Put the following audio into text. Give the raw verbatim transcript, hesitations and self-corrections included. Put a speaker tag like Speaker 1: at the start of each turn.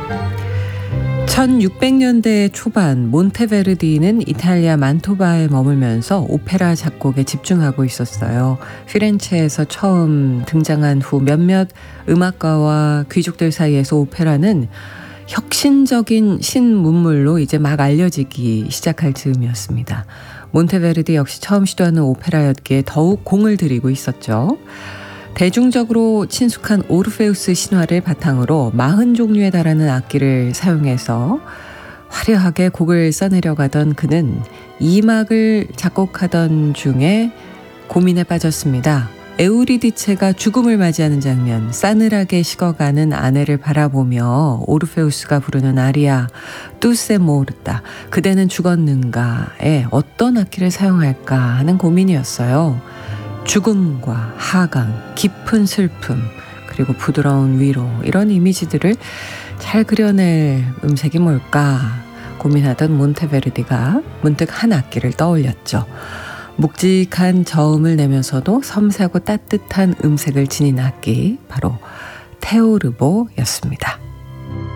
Speaker 1: 천육백 년대 초반 몬테베르디는 이탈리아 만토바에 머물면서 오페라 작곡에 집중하고 있었어요. 피렌체에서 처음 등장한 후 몇몇 음악가와 귀족들 사이에서 오페라는 혁신적인 신문물로 이제 막 알려지기 시작할 즈음이었습니다. 몬테베르디 역시 처음 시도하는 오페라였기에 더욱 공을 들이고 있었죠. 대중적으로 친숙한 오르페우스 신화를 바탕으로 사십 종류에 달하는 악기를 사용해서 화려하게 곡을 써내려가던 그는 이 막을 작곡하던 중에 고민에 빠졌습니다. 에우리디체가 죽음을 맞이하는 장면, 싸늘하게 식어가는 아내를 바라보며 오르페우스가 부르는 아리아 뚜세 모르타, 그대는 죽었는가에 어떤 악기를 사용할까 하는 고민이었어요. 죽음과 하강, 깊은 슬픔, 그리고 부드러운 위로, 이런 이미지들을 잘 그려낼 음색이 뭘까 고민하던 몬테베르디가 문득 한 악기를 떠올렸죠. 묵직한 저음을 내면서도 섬세하고 따뜻한 음색을 지닌 악기, 바로 테오르보였습니다.